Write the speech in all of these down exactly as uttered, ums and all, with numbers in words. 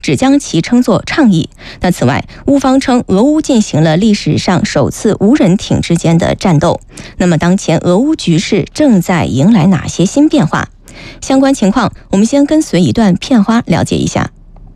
只将其称作倡议。那此外，乌方称俄乌进行了历史上首次无人艇之间的战斗。那么当前俄乌局势正在迎来哪些新变化？相关情况我们先跟随一段片花了解一下。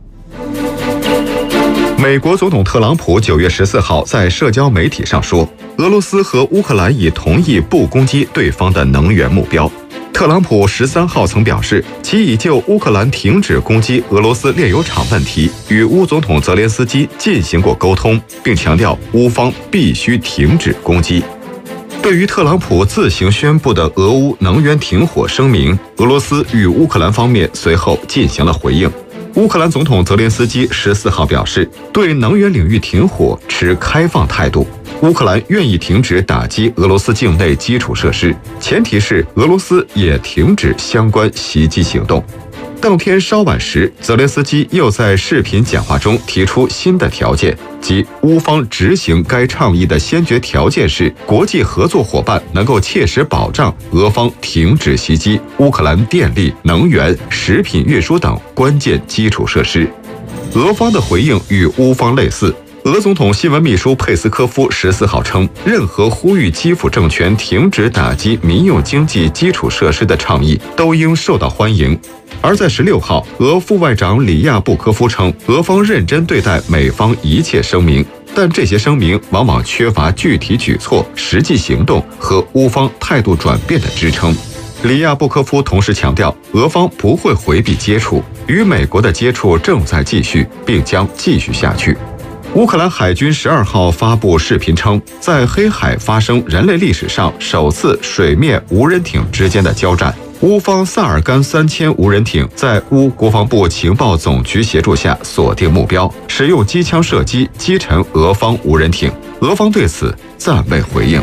美国总统特朗普九月十四号在社交媒体上说，俄罗斯和乌克兰已同意不攻击对方的能源目标。特朗普十三号曾表示，其已就乌克兰停止攻击俄罗斯炼油厂问题与乌总统泽连斯基进行过沟通，并强调乌方必须停止攻击。对于特朗普自行宣布的俄乌能源停火声明，俄罗斯与乌克兰方面随后进行了回应。乌克兰总统泽连斯基十四号表示，对能源领域停火持开放态度。乌克兰愿意停止打击俄罗斯境内基础设施，前提是俄罗斯也停止相关袭击行动。当天稍晚时，泽连斯基又在视频讲话中提出新的条件，即乌方执行该倡议的先决条件是国际合作伙伴能够切实保障俄方停止袭击乌克兰电力、能源、食品运输等关键基础设施。俄方的回应与乌方类似。俄总统新闻秘书佩斯科夫十四号称，任何呼吁基辅政权停止打击民用经济基础设施的倡议都应受到欢迎。而在十六号，俄副外长里亚布科夫称，俄方认真对待美方一切声明，但这些声明往往缺乏具体举措、实际行动和乌方态度转变的支撑。里亚布科夫同时强调，俄方不会回避接触，与美国的接触正在继续，并将继续下去。乌克兰海军十二号发布视频称，在黑海发生人类历史上首次水面无人艇之间的交战。乌方萨尔干三千无人艇在乌国防部情报总局协助下锁定目标，使用机枪射击击沉俄方无人艇。俄方对此暂未回应。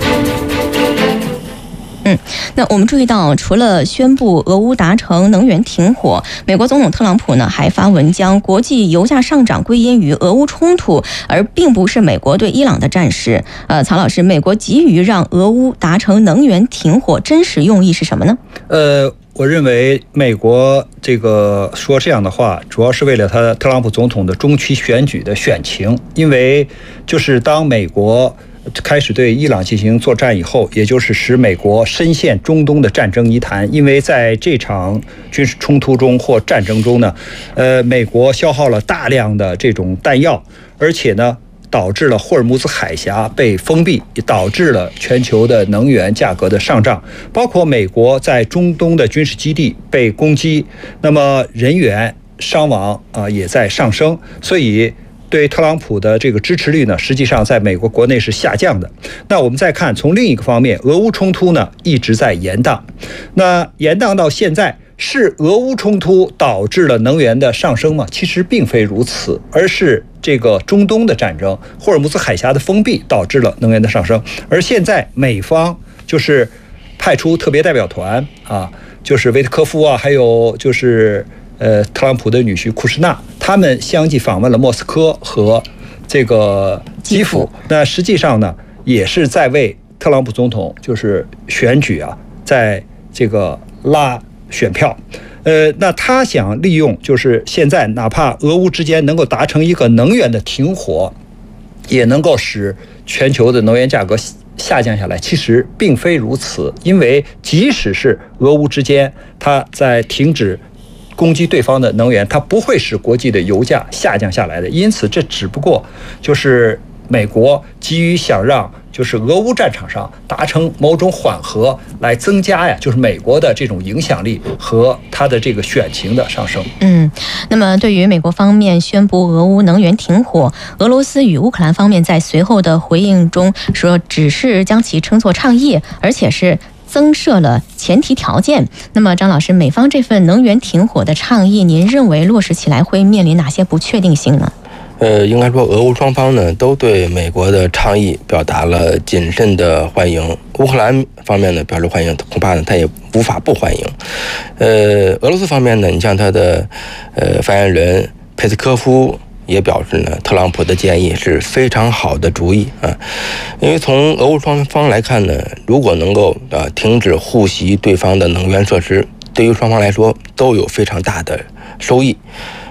嗯，那我们注意到，除了宣布俄乌达成能源停火，美国总统特朗普呢还发文将国际油价上涨归因于俄乌冲突，而并不是美国对伊朗的战事。呃，曹老师，美国急于让俄乌达成能源停火，真实用意是什么呢？ 呃，我认为美国这个说这样的话，主要是为了他特朗普总统的中期选举的选情，因为就是当美国开始对伊朗进行作战以后，也就是使美国深陷中东的战争泥潭。因为在这场军事冲突中或战争中呢，呃，美国消耗了大量的这种弹药，而且呢，导致了霍尔木兹海峡被封闭，也导致了全球的能源价格的上涨，包括美国在中东的军事基地被攻击，那么人员伤亡啊也在上升，所以对特朗普的这个支持率呢，实际上在美国国内是下降的。那我们再看从另一个方面，俄乌冲突呢一直在延宕，那延宕到现在，是俄乌冲突导致了能源的上升吗？其实并非如此，而是这个中东的战争、霍尔木兹海峡的封闭导致了能源的上升。而现在美方就是派出特别代表团啊，就是维特科夫啊，还有就是呃，特朗普的女婿库什纳，他们相继访问了莫斯科和这个基辅。那实际上呢，也是在为特朗普总统就是选举啊，在这个拉选票。呃，那他想利用就是现在哪怕俄乌之间能够达成一个能源的停火，也能够使全球的能源价格下降下来。其实并非如此，因为即使是俄乌之间，它在停止攻击对方的能源，它不会使国际的油价下降下来的。因此这只不过就是美国急于想让就是俄乌战场上达成某种缓和，来增加呀就是美国的这种影响力和它的这个选情的上升。 嗯，那么对于美国方面宣布俄乌能源停火，俄罗斯与乌克兰方面在随后的回应中说，只是将其称作倡议，而且是增设了前提条件。那么张老师，美方这份能源停火的倡议，您认为落实起来会面临哪些不确定性呢？ 呃，应该说俄乌双方呢都对美国的倡议表达了谨慎的欢迎。乌克兰方面呢表示欢迎，恐怕呢他也无法不欢迎。呃，俄罗斯方面呢，你像他的呃发言人佩斯科夫也表示呢，特朗普的建议是非常好的主意啊。因为从俄乌双方来看呢，如果能够啊停止互袭对方的能源设施，对于双方来说都有非常大的收益。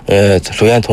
呃，首先从